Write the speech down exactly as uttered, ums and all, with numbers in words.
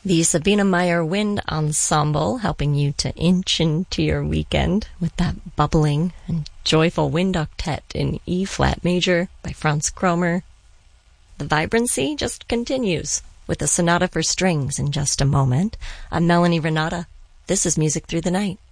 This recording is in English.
The Sabina Meyer Wind Ensemble, helping you to inch into your weekend with that bubbling and joyful wind octet in E-flat major by Franz Kromer. The vibrancy just continues with a sonata for strings in just a moment. I'm Melanie Renata. This is Music Through the Night.